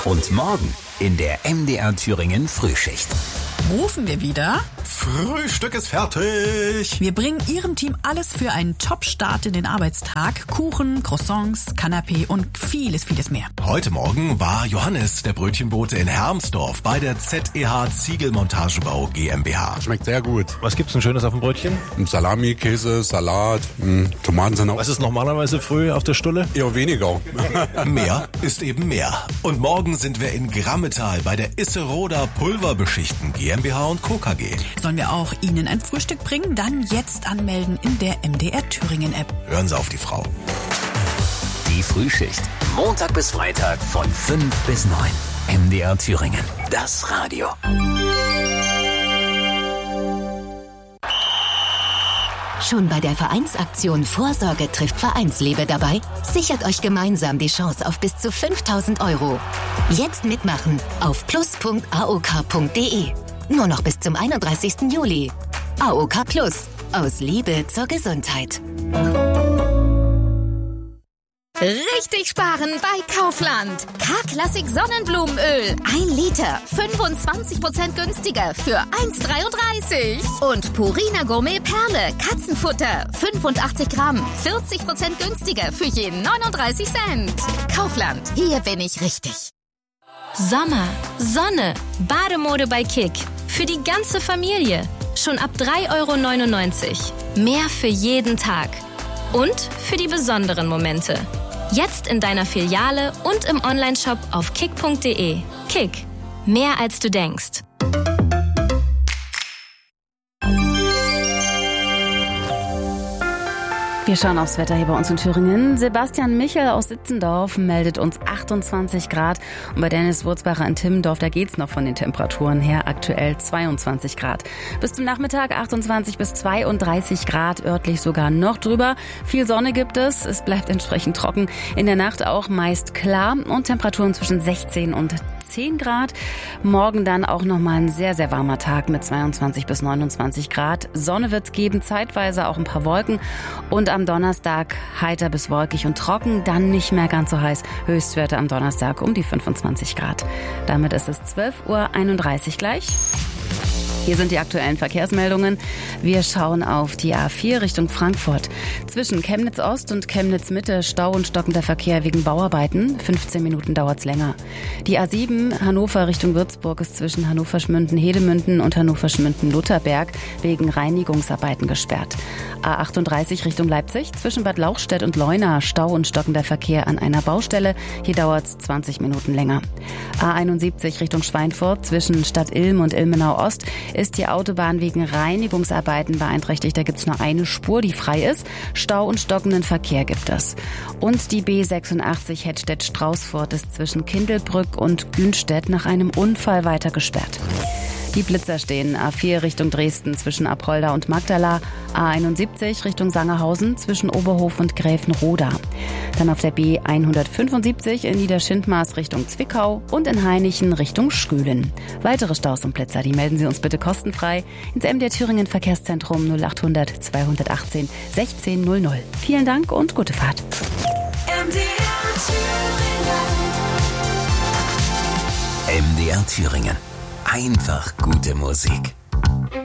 Und morgen in der MDR Thüringen Frühschicht. Rufen wir wieder? Frühstück ist fertig. Wir bringen Ihrem Team alles für einen Top-Start in den Arbeitstag. Kuchen, Croissants, Canapé und vieles, vieles mehr. Heute Morgen war Johannes, der Brötchenbote in Hermsdorf bei der ZEH Ziegelmontagebau GmbH. Schmeckt sehr gut. Was gibt's denn Schönes auf dem Brötchen? Salami, Käse, Salat, Tomatensalat. Was ist normalerweise früh auf der Stulle? Eher weniger. Mehr ist eben mehr. Und morgen sind wir in Grammetal bei der Isseroda Pulverbeschichten GmbH und Co. KG. Sollen wir auch Ihnen ein Frühstück bringen? Dann jetzt anmelden in der MDR Thüringen App. Hören Sie auf die Frau. Die Frühschicht. Montag bis Freitag von 5 bis 9. MDR Thüringen. Das Radio. Schon bei der Vereinsaktion Vorsorge trifft Vereinsliebe dabei? Sichert euch gemeinsam die Chance auf bis zu 5.000 €. Jetzt mitmachen auf plus.aok.de. Nur noch bis zum 31. Juli. AOK Plus. Aus Liebe zur Gesundheit. Richtig sparen bei Kaufland. K-Klassik Sonnenblumenöl. 1 Liter. 25% günstiger für 1,33. Und Purina Gourmet Perle. Katzenfutter. 85 Gramm. 40% günstiger für je 39 Cent. Kaufland. Hier bin ich richtig. Sommer, Sonne, Bademode bei Kick. Für die ganze Familie. Schon ab 3,99 €. Mehr für jeden Tag. Und für die besonderen Momente. Jetzt in deiner Filiale und im Onlineshop auf kick.de. Kick. Mehr als du denkst. Wir schauen aufs Wetter hier bei uns in Thüringen. Sebastian Michel aus Sitzendorf meldet uns 28 Grad. Und bei Dennis Wurzbacher in Timmendorf, da geht's noch von den Temperaturen her. Aktuell 22 Grad. Bis zum Nachmittag 28 bis 32 Grad, örtlich sogar noch drüber. Viel Sonne gibt es. Es bleibt entsprechend trocken. In der Nacht auch meist klar und Temperaturen zwischen 16 und 10 Grad. Morgen dann auch nochmal ein sehr, sehr warmer Tag mit 22 bis 29 Grad. Sonne wird's geben, zeitweise auch ein paar Wolken. Und am Donnerstag heiter bis wolkig und trocken, dann nicht mehr ganz so heiß. Höchstwerte am Donnerstag um die 25 Grad. Damit ist es 12:31 Uhr gleich. Hier sind die aktuellen Verkehrsmeldungen. Wir schauen auf die A4 Richtung Frankfurt. Zwischen Chemnitz Ost und Chemnitz Mitte Stau und stockender Verkehr wegen Bauarbeiten. 15 Minuten dauert's länger. Die A7 Hannover Richtung Würzburg ist zwischen Hannover-Schmünden-Hedemünden und Hannover-Schmünden-Lutherberg wegen Reinigungsarbeiten gesperrt. A38 Richtung Leipzig zwischen Bad Lauchstädt und Leuna Stau und stockender Verkehr an einer Baustelle. Hier dauert's 20 Minuten länger. A71 Richtung Schweinfurt zwischen Stadt Ilm und Ilmenau Ost ist die Autobahn wegen Reinigungsarbeiten beeinträchtigt. Da gibt's nur eine Spur, die frei ist. Stau und stockenden Verkehr gibt es. Und die B86 Hettstedt-Straußfurt ist zwischen Kindelbrück und Günstedt nach einem Unfall weiter gesperrt. Die Blitzer stehen A4 Richtung Dresden zwischen Apolda und Magdala, A71 Richtung Sangerhausen zwischen Oberhof und Gräfenroda. Dann auf der B175 in Niederschindmaß Richtung Zwickau und in Hainichen Richtung Schülen. Weitere Staus und Blitzer, die melden Sie uns bitte kostenfrei ins MDR Thüringen Verkehrszentrum 0800 218 1600. Vielen Dank und gute Fahrt. MDR Thüringen. Einfach gute Musik.